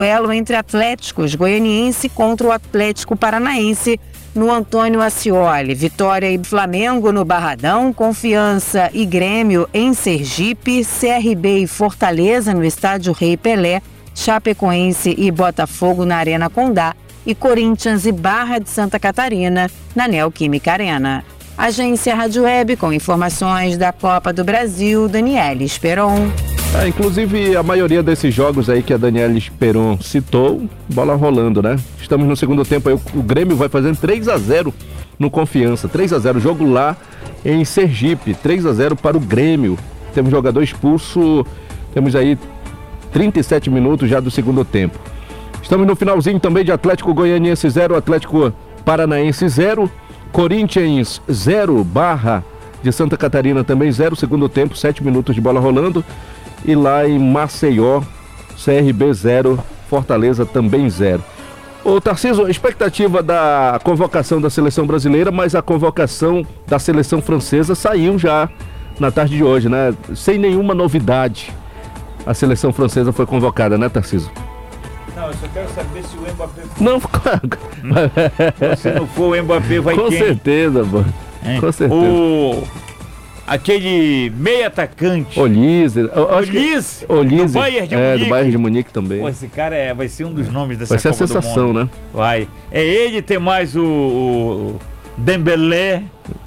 duelo entre Atléticos Goianiense contra o Atlético Paranaense no Antônio Ascioli. Vitória e Flamengo no Barradão, Confiança e Grêmio em Sergipe, CRB e Fortaleza no Estádio Rei Pelé, Chapecoense e Botafogo na Arena Condá e Corinthians e Barra de Santa Catarina na Neoquímica Arena. Agência Rádio Web com informações da Copa do Brasil, Daniele Esperon. Inclusive a maioria desses jogos aí que a Daniele Esperon citou, bola rolando, né? Estamos no segundo tempo aí, o Grêmio vai fazendo 3-0 no Confiança, 3-0, jogo lá em Sergipe, 3-0 para o Grêmio. Temos jogador expulso, temos aí 37 minutos já do segundo tempo. Estamos no finalzinho também de Atlético Goianiense 0, Atlético Paranaense 0, Corinthians 0, Barra de Santa Catarina também 0, segundo tempo, 7 minutos de bola rolando. E lá em Maceió, CRB 0, Fortaleza também 0. Ô Tarcísio, expectativa da convocação da seleção brasileira, mas a convocação da seleção francesa saiu já na tarde de hoje, né? Sem nenhuma novidade. A seleção francesa foi convocada, né, Tarcísio? Não, eu só quero saber se o Mbappé... Não, se não for o Mbappé, vai com quem? Certeza, mano. Com certeza. Aquele meio atacante. Olise. Do Bayern de Munique. Do Bayern de Munique também. Pô, esse cara vai ser um dos nomes dessa Copa do Mundo. Vai ser a sensação, né? Vai. É ele, tem mais o Dembélé.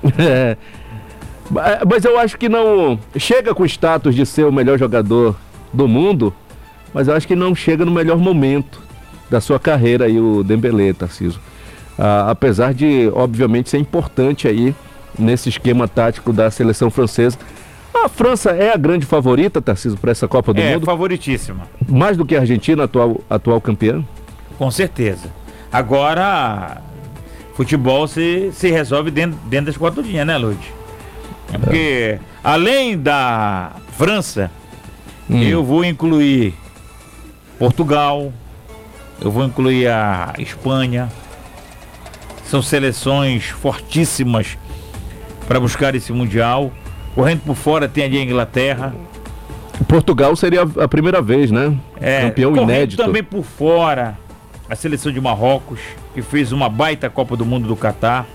Mas eu acho que não chega com o status de ser o melhor jogador do mundo, mas eu acho que não chega no melhor momento da sua carreira aí o Dembélé, Tarcísio. Apesar de, obviamente, ser importante aí nesse esquema tático da seleção francesa. A França é a grande favorita, Tarcísio, para essa Copa do Mundo? É, favoritíssima. Mais do que a Argentina, atual campeã? Com certeza. Agora, futebol se resolve dentro das quatro linhas, né, Lud? Porque, além da França, eu vou incluir Portugal, eu vou incluir a Espanha. São seleções fortíssimas para buscar esse Mundial. Correndo por fora tem ali a Inglaterra. Portugal seria a primeira vez, né? Campeão inédito. Também por fora a seleção de Marrocos, que fez uma baita Copa do Mundo do Catar.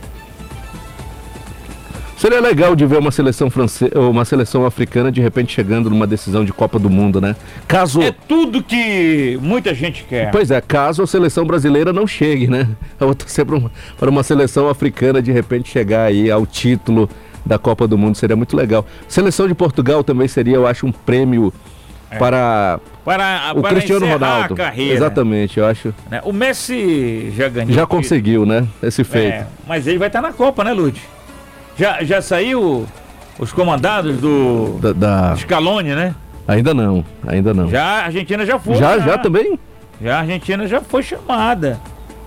Seria legal de ver uma seleção francesa, uma seleção africana de repente chegando numa decisão de Copa do Mundo, né? Caso... É tudo que muita gente quer. Pois é, caso a seleção brasileira não chegue, né? Eu vou torcer para uma seleção africana de repente chegar aí ao título da Copa do Mundo, seria muito legal. Seleção de Portugal também seria, eu acho, um prêmio para o Cristiano Ronaldo. A carreira. Exatamente, eu acho. O Messi já ganhou. Já conseguiu, né? Esse feito. Mas ele vai estar na Copa, né, Lud? Já saiu os comandados do Scaloni, né? Ainda não. Já a Argentina já foi. Já também? Já a Argentina já foi chamada,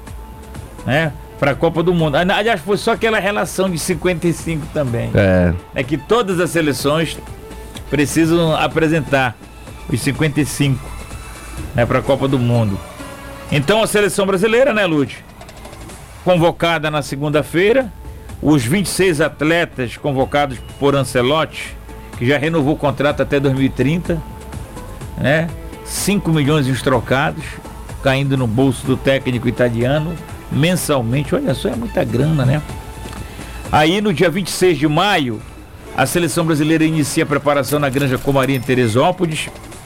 né? Para a Copa do Mundo. Aliás, foi só aquela relação de 55 também. É que todas as seleções precisam apresentar os 55, né, para a Copa do Mundo. Então a seleção brasileira, né, Lud? Convocada na segunda-feira. Os 26 atletas convocados por Ancelotti, que já renovou o contrato até 2030, né? 5 milhões de trocados, caindo no bolso do técnico italiano, mensalmente. Olha só, é muita grana, né? Aí no dia 26 de maio, a seleção brasileira inicia a preparação na Granja Comari em Teresópolis.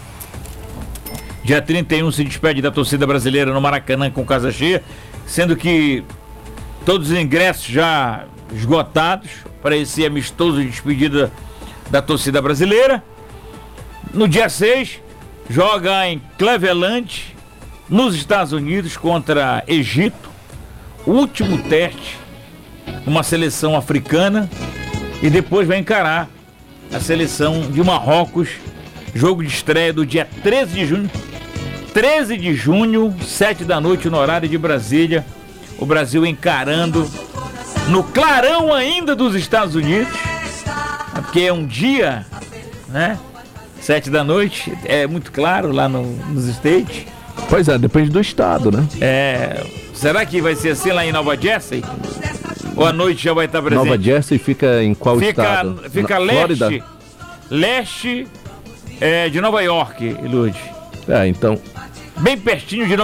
Dia 31 se despede da torcida brasileira no Maracanã com casa cheia, sendo que todos os ingressos já esgotados para esse amistoso de despedida da torcida brasileira. No dia 6, joga em Cleveland, nos Estados Unidos, contra Egito. O último teste, uma seleção africana, e depois vai encarar a seleção de Marrocos. Jogo de estreia do dia 13 de junho. 13 de junho, 7 da noite, no horário de Brasília. O Brasil encarando no clarão ainda dos Estados Unidos, porque é um dia, né? 7 da noite, é muito claro lá nos States. Pois é, depende do estado, né? Será que vai ser assim lá em Nova Jersey? Ou a noite já vai estar presente? Nova Jersey fica em qual estado? Fica leste de Nova York, Lud. Então. bem pertinho de